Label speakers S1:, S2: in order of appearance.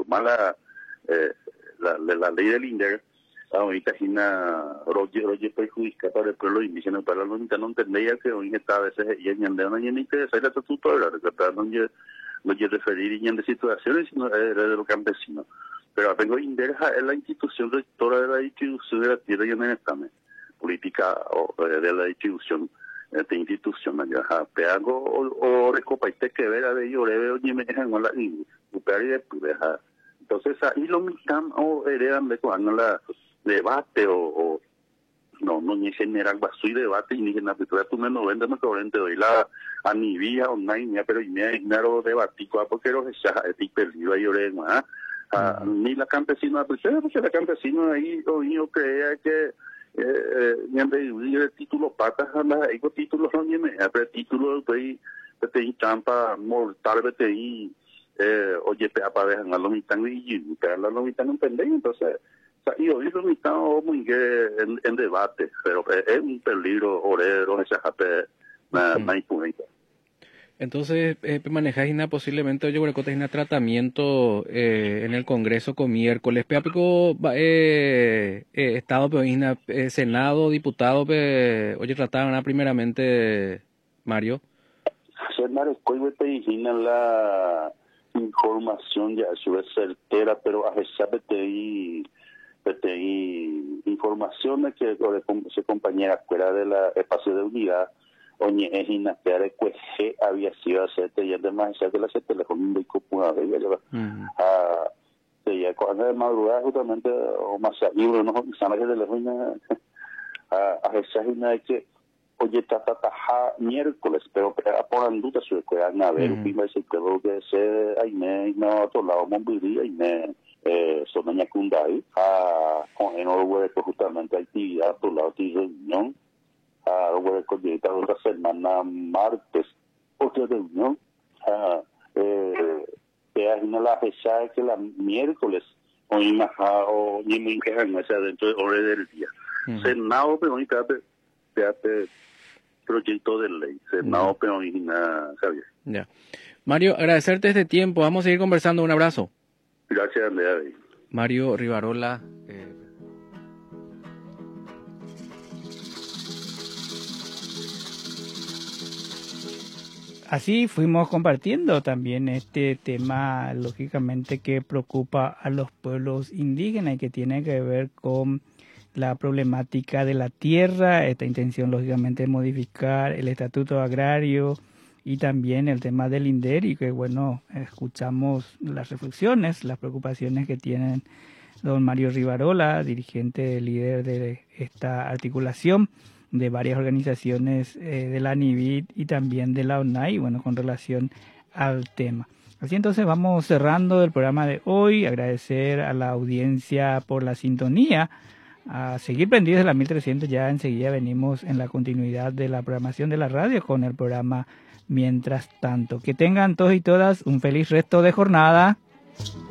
S1: mala la ley del INDER, ahorita Gina Roger perjudica para el pueblo indígena, para los no entendía que hoy está a veces y en no ni interesa el estatuto, no quiere referir en de situaciones, sino de los campesinos. Pero tengo INDER es la institución rectora de la distribución de la tierra y en el examen política de la distribución de institución allá peago o recopaite que ver a de llorebe o ni me dejan la y después entonces ahí lo mismo o heredan de cuando la debate o no ni general basui debate y ni en la pintura tú me 90 me corriente doy la a mi vía online pero y me ignaro debatico porque los ya estoy perdido ahí lloré más ni la campesina porque la campesina ahí yo creía que el título patas hay títulos no tiene pero título de trampa mortal de oye para dejar la mitad y para la mitad no entender entonces y hoy lo estamos muy en debate pero es un peligro orero esa gente más impunita.
S2: Entonces, manejáis posiblemente, yo creo que tenéis tratamiento en el Congreso con miércoles. Peapico, Estado, Senado, diputado, oye, trataban primeramente, Mario.
S1: La información ya es certera, pero a pesar de informaciones que se compañera fuera de la espacio de unidad, oye, es inapear que había sido hacer y además de la teléfono muy copuna de ella ya cuando de madrugada justamente o más libro no sabe que de la ruina a esa ruina que oye trata miércoles pero por duda se pueden haber prima se creo que se ahí no otro lado mombiría y me sonaña kundai con en oro justamente actividad por lado de reunión luego de otra semana martes otra reunión hay una la fecha que la miércoles hoy más o ni me quejan esa dentro de hora del día Senado pero hoy te proyecto de ley Senado pero hoy nada Javier.
S2: Ya. Mario, agradecerte este tiempo, vamos a seguir conversando, un abrazo.
S1: Gracias Andrea.
S2: Mario Rivarola.
S3: Así fuimos compartiendo también este tema, lógicamente, que preocupa a los pueblos indígenas y que tiene que ver con la problemática de la tierra, esta intención, lógicamente, de modificar el estatuto agrario y también el tema del INDER y que, bueno, escuchamos las reflexiones, las preocupaciones que tienen don Mario Rivarola, dirigente, líder de esta articulación de varias organizaciones de la NIVID y también de la ONAI, bueno, con relación al tema. Así entonces vamos cerrando el programa de hoy, agradecer a la audiencia por la sintonía, a seguir pendientes de la 1300, ya enseguida venimos en la continuidad de la programación de la radio con el programa Mientras Tanto. Que tengan todos y todas un feliz resto de jornada.